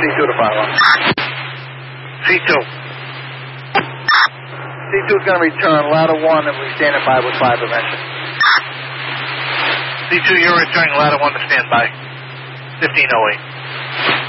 C2 to follow. C2. C2 is going to return ladder 1 and we're standing by with 5 eventually. C2, you're returning ladder 1 to standby. 1508.